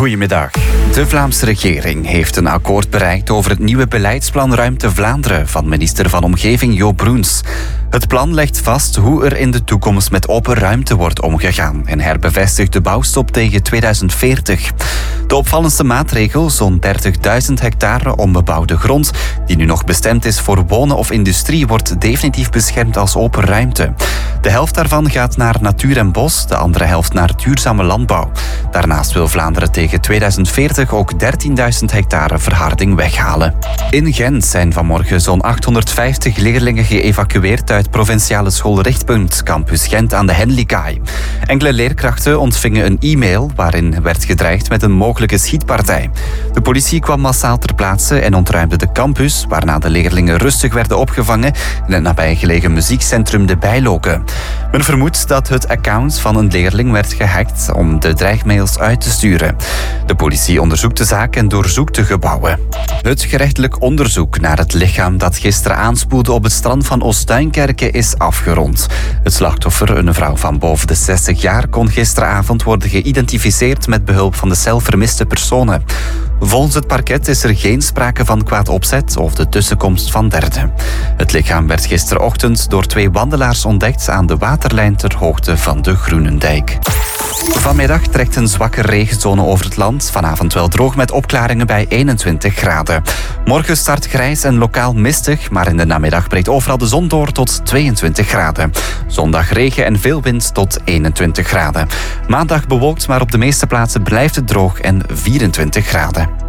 Goedemiddag. De Vlaamse regering heeft een akkoord bereikt over het nieuwe beleidsplan Ruimte Vlaanderen van minister van Omgeving Jo Broens. Het plan legt vast hoe er in de toekomst met open ruimte wordt omgegaan en herbevestigt de bouwstop tegen 2040. De opvallendste maatregel, zo'n 30.000 hectare onbebouwde grond, die nu nog bestemd is voor wonen of industrie, wordt definitief beschermd als open ruimte. De helft daarvan gaat naar natuur en bos, de andere helft naar duurzame landbouw. Daarnaast wil Vlaanderen tegen 2040 ook 13.000 hectare verharding weghalen. In Gent zijn vanmorgen zo'n 850 leerlingen geëvacueerd uit provinciale school Richtpunt, campus Gent aan de Henlikaai. Enkele leerkrachten ontvingen een e-mail waarin werd gedreigd met een mogelijke schietpartij. De politie kwam massaal ter plaatse en ontruimde de campus, waarna de leerlingen rustig werden opgevangen in het nabijgelegen muziekcentrum De Bijloken. Men vermoedt dat het account van een leerling werd gehackt om de dreigmails uit te sturen. De politie onderzoekt de zaak en doorzoekt de gebouwen. Het gerechtelijk onderzoek naar het lichaam dat gisteren aanspoelde op het strand van Oostuinkerke is afgerond. Het slachtoffer, een vrouw van boven de 60 jaar, kon gisteravond worden geïdentificeerd met behulp van de cel vermiste personen. Volgens het parket is er geen sprake van kwaad opzet of de tussenkomst van derden. Het lichaam werd gisterochtend door 2 wandelaars ontdekt aan de waterlijn ter hoogte van de Groenendijk. Vanmiddag trekt een zwakke regenzone over het land. Vanavond wel droog met opklaringen bij 21 graden. Morgen start grijs en lokaal mistig, maar in de namiddag breekt overal de zon door tot 22 graden. Zondag regen en veel wind tot 21 graden. Maandag bewolkt, maar op de meeste plaatsen blijft het droog en 24 graden.